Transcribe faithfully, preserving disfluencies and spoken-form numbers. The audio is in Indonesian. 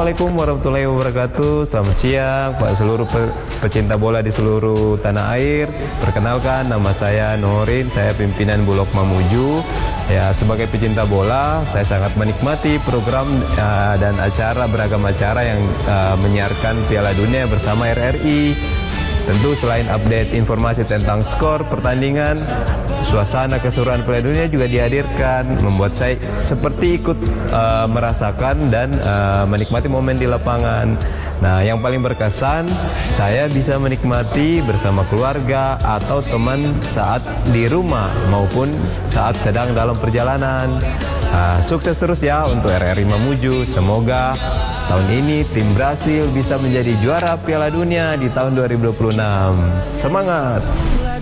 Assalamualaikum warahmatullahi wabarakatuh. Selamat siang Pak seluruh pe pecinta bola di seluruh tanah air. Perkenalkan, nama saya Nurin, saya pimpinan Bulog Mamuju. Ya, sebagai pecinta bola, saya sangat menikmati program uh, dan acara beragam acara yang uh, menyiarkan Piala Dunia bersama R R I. Tentu selain update informasi tentang skor pertandingan, suasana keseruan Piala Dunia juga dihadirkan, membuat saya seperti ikut uh, merasakan dan uh, menikmati momen di lapangan. Nah, yang paling berkesan, saya bisa menikmati bersama keluarga atau teman saat di rumah maupun saat sedang dalam perjalanan. Uh, sukses terus ya untuk R R I Mamuju. Semoga tahun ini tim Brasil bisa menjadi juara Piala Dunia di tahun dua ribu dua puluh enam. Semangat!